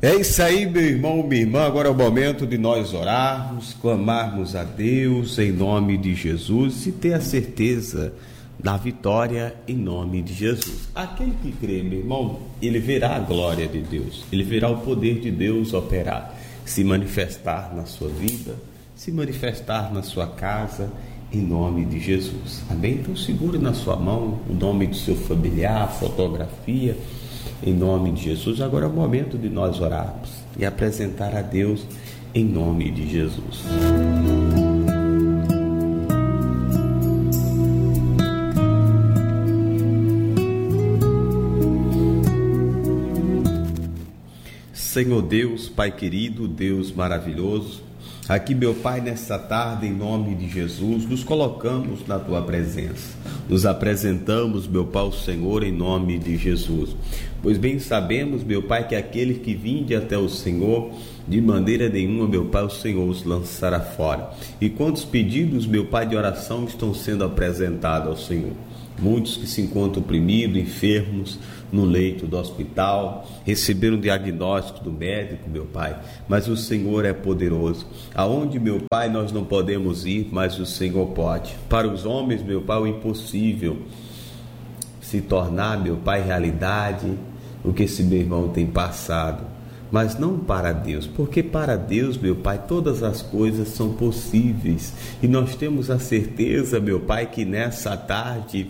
É isso aí, meu irmão, minha irmã. Agora é o momento de nós orarmos, clamarmos a Deus em nome de Jesus e ter a certeza da vitória em nome de Jesus. Aquele que crê, meu irmão, ele verá a glória de Deus, ele verá o poder de Deus operar, se manifestar na sua vida, se manifestar na sua casa, em nome de Jesus. Amém? Então segure na sua mão o nome do seu familiar, a fotografia, em nome de Jesus. Agora é o momento de nós orarmos e apresentar a Deus em nome de Jesus. Senhor Deus, Pai querido, Deus maravilhoso, aqui, meu Pai, nesta tarde, em nome de Jesus, nos colocamos na Tua presença. Nos apresentamos, meu Pai, ao Senhor, em nome de Jesus. Pois bem sabemos, meu Pai, que aquele que vinde até o Senhor, de maneira nenhuma, meu Pai, o Senhor os lançará fora. E quantos pedidos, meu Pai, de oração estão sendo apresentados ao Senhor? Muitos que se encontram oprimidos, enfermos, no leito do hospital, receberam um diagnóstico do médico, meu Pai, mas o Senhor é poderoso. Aonde, meu Pai, nós não podemos ir, mas o Senhor pode. Para os homens, meu Pai, o impossível se tornar, meu Pai, realidade, o que esse meu irmão tem passado. Mas não para Deus, porque para Deus, meu Pai, todas as coisas são possíveis. E nós temos a certeza, meu Pai, que nessa tarde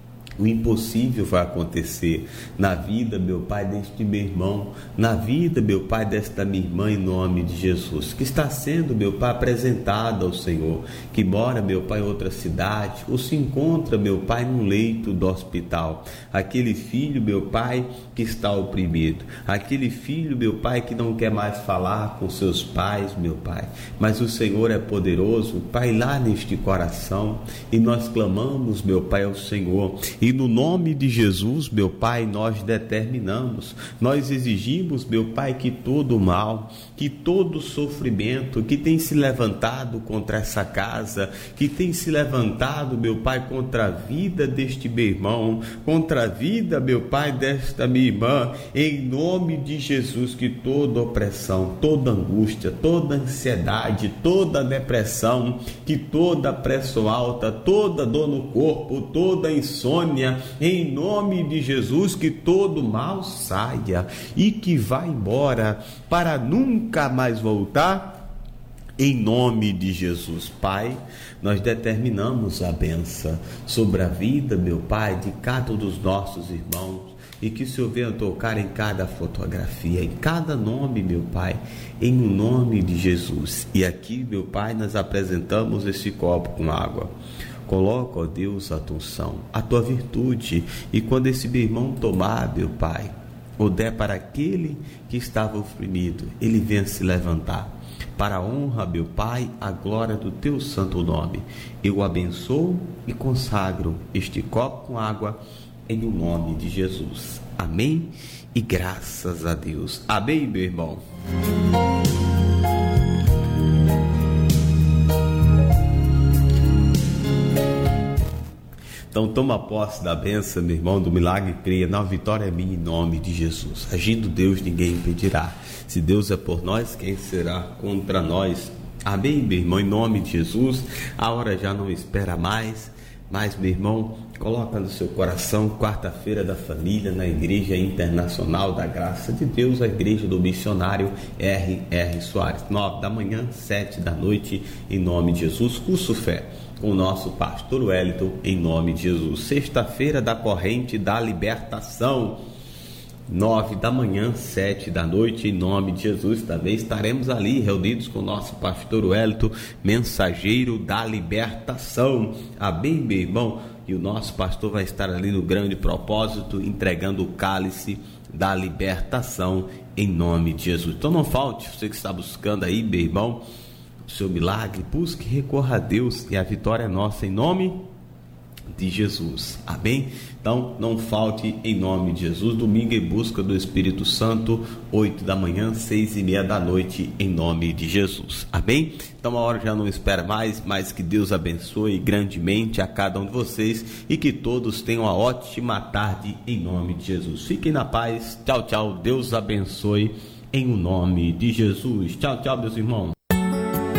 o impossível vai acontecer na vida, meu Pai, deste meu irmão, na vida, meu Pai, desta minha irmã, em nome de Jesus, que está sendo, meu Pai, apresentada ao Senhor, que mora, meu Pai, em outra cidade, ou se encontra, meu Pai, num leito do hospital. Aquele filho, meu Pai, que está oprimido, aquele filho, meu Pai, que não quer mais falar com seus pais, meu Pai, mas o Senhor é poderoso, Pai, lá neste coração, e nós clamamos, meu Pai, ao Senhor, e no nome de Jesus, meu Pai, nós determinamos, nós exigimos, meu Pai, que todo mal, que todo sofrimento que tem se levantado contra essa casa, que tem se levantado, meu Pai, contra a vida deste meu irmão, contra a vida, meu Pai, desta minha irmã, em nome de Jesus, que toda opressão, toda angústia, toda ansiedade, toda depressão, que toda pressão alta, toda dor no corpo, toda insônia, em nome de Jesus, que todo mal saia e que vá embora para nunca mais voltar, em nome de Jesus. Pai, nós determinamos a bênção sobre a vida, meu Pai, de cada um dos nossos irmãos, e que o Senhor venha tocar em cada fotografia, em cada nome, meu Pai, em nome de Jesus. E aqui, meu Pai, nós apresentamos esse copo com água. Coloca, ó Deus, a tua unção, a tua virtude, e quando esse meu irmão tomar, meu Pai, ou der para aquele que estava oprimido, ele venha se levantar. Para a honra, meu Pai, a glória do teu santo nome, eu abençoo e consagro este copo com água em nome de Jesus. Amém? E graças a Deus. Amém, meu irmão? Então toma posse da bênção, meu irmão, do milagre, creia, na vitória é minha em nome de Jesus. Agindo Deus, ninguém impedirá. Se Deus é por nós, quem será contra nós? Amém, meu irmão, em nome de Jesus. A hora já não espera mais, mas, meu irmão, coloca no seu coração, quarta-feira da família, na Igreja Internacional da Graça de Deus, a Igreja do Missionário R.R. Soares, 9 da manhã, 7 da noite, em nome de Jesus, curso fé com o nosso pastor Wellington, em nome de Jesus. Sexta-feira da corrente da libertação, 9 da manhã, 7 da noite, em nome de Jesus. Também estaremos ali reunidos com o nosso pastor Wellington, mensageiro da libertação. Amém, meu irmão? E o nosso pastor vai estar ali no grande propósito, entregando o cálice da libertação, em nome de Jesus. Então não falte, você que está buscando aí, meu irmão, seu milagre, busque, recorra a Deus, e a vitória é nossa em nome de Jesus. Amém? Então não falte em nome de Jesus. Domingo em busca do Espírito Santo, 8 da manhã, 6:30 da noite, em nome de Jesus. Amém? Então a hora já não espera mais, mas que Deus abençoe grandemente a cada um de vocês e que todos tenham uma ótima tarde em nome de Jesus. Fiquem na paz. Tchau, tchau. Deus abençoe em o nome de Jesus. Tchau, tchau, meus irmãos.